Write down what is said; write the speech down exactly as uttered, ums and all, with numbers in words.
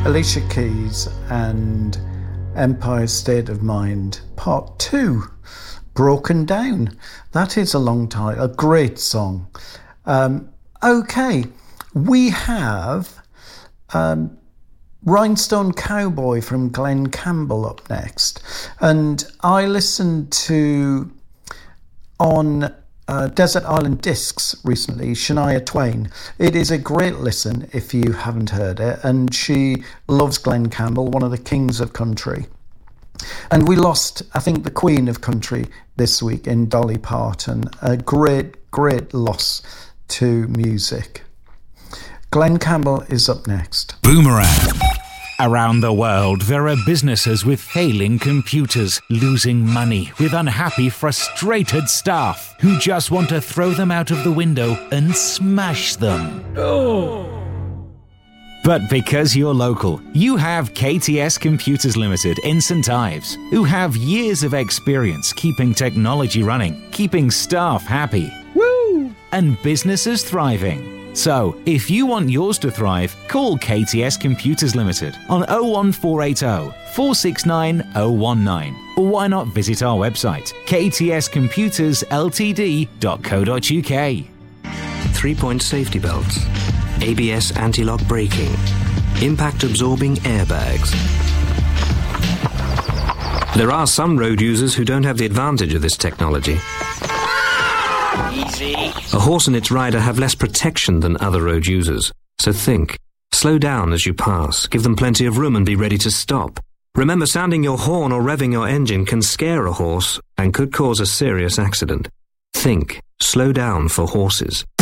Alicia Keys and Empire State of Mind, Part two, Broken Down. That is a long time, a great song. Um, okay, we have um, Rhinestone Cowboy from Glenn Campbell up next. And I listened to, on uh, Desert Island Discs recently, Shania Twain. It is a great listen if you haven't heard it. And she loves Glenn Campbell, one of the kings of country. And we lost, I think, the queen of country this week in Dolly Parton. A great, great loss to music. Glenn Campbell is up next. Boomerang. Around the world, there are businesses with failing computers, losing money, with unhappy, frustrated staff who just want to throw them out of the window and smash them. Oh. But because you're local, you have K T S Computers Limited in Saint Ives, who have years of experience keeping technology running, keeping staff happy, woo, and businesses thriving. So, if you want yours to thrive, call K T S Computers Limited on oh one four eight oh, four six nine oh one nine. Or why not visit our website, k t s computers l t d dot co dot u k. Three-point safety belts, A B S anti-lock braking, impact-absorbing airbags. There are some road users who don't have the advantage of this technology. Easy. A horse and its rider have less protection than other road users. So think. Slow down as you pass. Give them plenty of room and be ready to stop. Remember, sounding your horn or revving your engine can scare a horse and could cause a serious accident. Think. Slow down for horses.